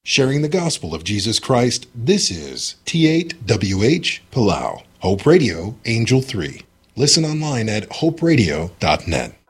Sharing the gospel of Jesus Christ, this is T8WH Palau. Hope Radio, Angel 3. Listen online at hoperadio.net.